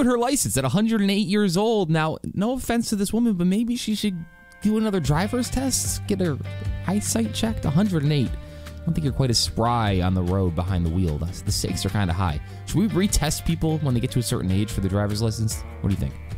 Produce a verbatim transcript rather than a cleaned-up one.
renewing her license at one hundred eight years old. Now, no offense to this woman, but maybe she should do another driver's test, get her eyesight checked. one hundred eight. I don't think you're quite as spry on the road behind the wheel. The stakes are kind of high. Should we retest people when they get to a certain age for their driver's license? What do you think?